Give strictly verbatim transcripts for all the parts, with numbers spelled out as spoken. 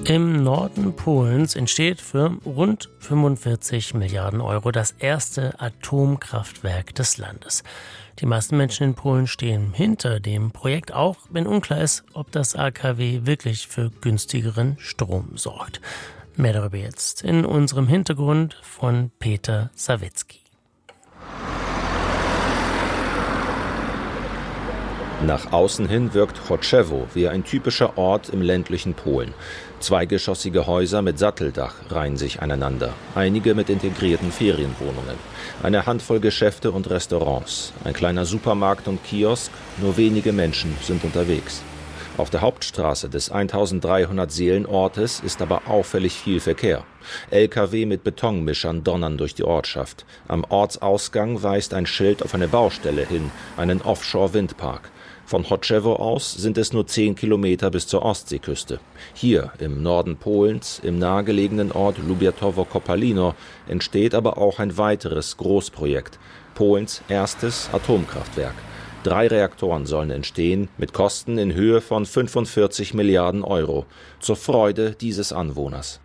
Im Norden Polens entsteht für rund fünfundvierzig Milliarden Euro das erste Atomkraftwerk des Landes. Die meisten Menschen in Polen stehen hinter dem Projekt, auch wenn unklar ist, ob das A K W wirklich für günstigeren Strom sorgt. Mehr darüber jetzt in unserem Hintergrund von Peter Sawicki. Nach außen hin wirkt Choczewo wie ein typischer Ort im ländlichen Polen. Zweigeschossige Häuser mit Satteldach reihen sich aneinander, einige mit integrierten Ferienwohnungen. Eine Handvoll Geschäfte und Restaurants, ein kleiner Supermarkt und Kiosk, nur wenige Menschen sind unterwegs. Auf der Hauptstraße des eintausenddreihundert Seelenortes ist aber auffällig viel Verkehr. L K W mit Betonmischern donnern durch die Ortschaft. Am Ortsausgang weist ein Schild auf eine Baustelle hin, einen Offshore-Windpark. Von Choczewo aus sind es nur zehn Kilometer bis zur Ostseeküste. Hier im Norden Polens, im nahegelegenen Ort Lubiatowo-Kopalino, entsteht aber auch ein weiteres Großprojekt, Polens erstes Atomkraftwerk. Drei Reaktoren sollen entstehen, mit Kosten in Höhe von fünfundvierzig Milliarden Euro, zur Freude dieses Anwohners.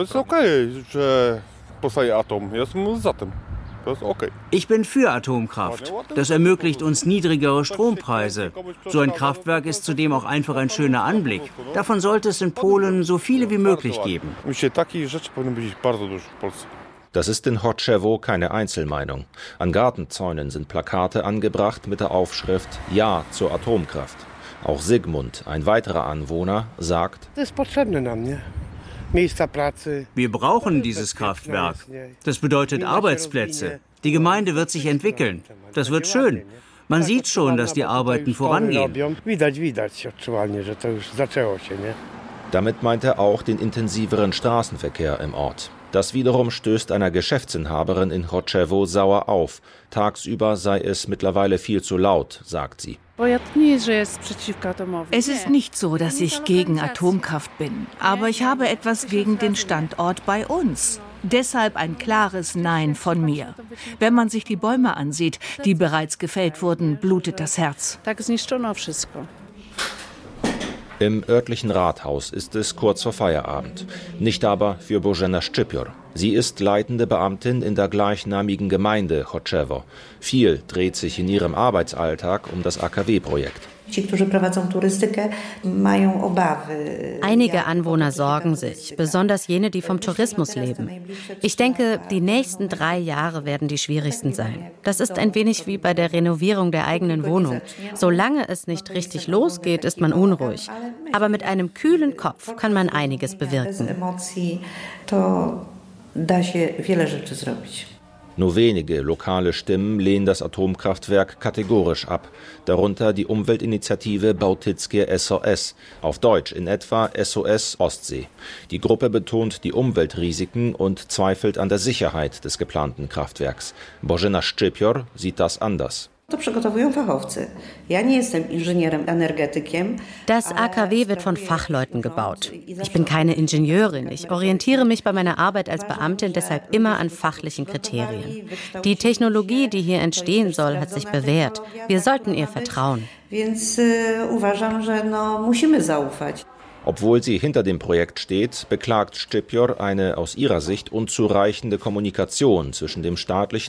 Ich bin für Atomkraft. Das ermöglicht uns niedrigere Strompreise. So ein Kraftwerk ist zudem auch einfach ein schöner Anblick. Davon sollte es in Polen so viele wie möglich geben. Das ist in Choczewo keine Einzelmeinung. An Gartenzäunen sind Plakate angebracht mit der Aufschrift Ja zur Atomkraft. Auch Sigmund, ein weiterer Anwohner, sagt: Wir brauchen dieses Kraftwerk. Das bedeutet Arbeitsplätze. Die Gemeinde wird sich entwickeln. Das wird schön. Man sieht schon, dass die Arbeiten vorangehen. Damit meint er auch den intensiveren Straßenverkehr im Ort. Das wiederum stößt einer Geschäftsinhaberin in Choczewo sauer auf. Tagsüber sei es mittlerweile viel zu laut, sagt sie. Es ist nicht so, dass ich gegen Atomkraft bin, aber ich habe etwas gegen den Standort bei uns. Deshalb ein klares Nein von mir. Wenn man sich die Bäume ansieht, die bereits gefällt wurden, blutet das Herz. Im örtlichen Rathaus ist es kurz vor Feierabend. Nicht aber für Bożena Szczypior. Sie ist leitende Beamtin in der gleichnamigen Gemeinde Choczewo. Viel dreht sich in ihrem Arbeitsalltag um das A K W-Projekt. Einige Anwohner sorgen sich, besonders jene, die vom Tourismus leben. Ich denke, die nächsten drei Jahre werden die schwierigsten sein. Das ist ein wenig wie bei der Renovierung der eigenen Wohnung. Solange es nicht richtig losgeht, ist man unruhig. Aber mit einem kühlen Kopf kann man einiges bewirken. Nur wenige lokale Stimmen lehnen das Atomkraftwerk kategorisch ab, darunter die Umweltinitiative Bałtyckie S O S, auf Deutsch in etwa S O S Ostsee. Die Gruppe betont die Umweltrisiken und zweifelt an der Sicherheit des geplanten Kraftwerks. Bożena Szczypior sieht das anders. Das A K W wird von Fachleuten gebaut. Ich bin keine Ingenieurin. Ich orientiere mich bei meiner Arbeit als Beamtin deshalb immer an fachlichen Kriterien. Die Technologie, die hier entstehen soll, hat sich bewährt. Wir sollten ihr vertrauen. Obwohl sie hinter dem Projekt steht, beklagt Szczypior eine aus ihrer Sicht unzureichende Kommunikation zwischen dem staatlichen